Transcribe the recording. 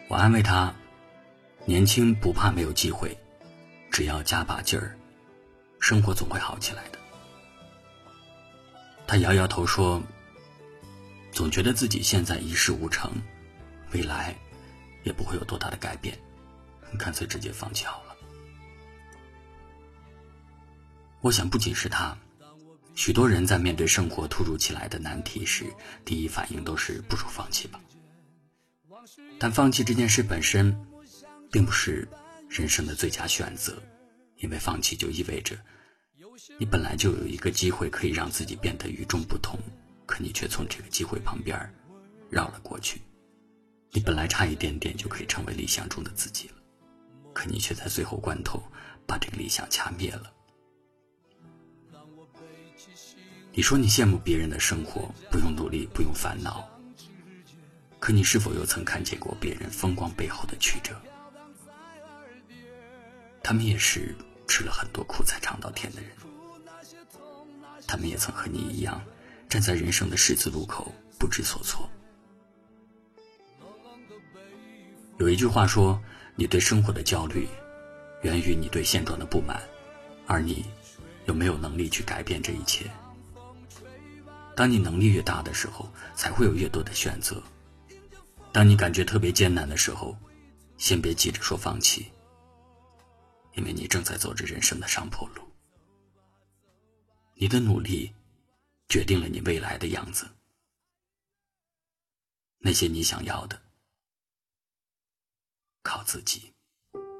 我安慰他，年轻不怕没有机会，只要加把劲儿，生活总会好起来的。他摇摇头说，总觉得自己现在一事无成，未来也不会有多大的改变，干脆直接放弃好了。我想不仅是他，许多人在面对生活突如其来的难题时，第一反应都是不如放弃吧。但放弃这件事本身并不是人生的最佳选择，因为放弃就意味着你本来就有一个机会可以让自己变得与众不同，可你却从这个机会旁边绕了过去。你本来差一点点就可以成为理想中的自己了，可你却在最后关头把这个理想掐灭了。你说你羡慕别人的生活，不用努力，不用烦恼，可你是否又曾看见过别人风光背后的曲折？他们也是吃了很多苦才尝到甜的人，他们也曾和你一样站在人生的十字路口不知所措。有一句话说，你对生活的焦虑源于你对现状的不满，而你有没有能力去改变这一切？当你能力越大的时候，才会有越多的选择。当你感觉特别艰难的时候，先别急着说放弃，因为你正在走着人生的上坡路。你的努力决定了你未来的样子。那些你想要的，靠自己。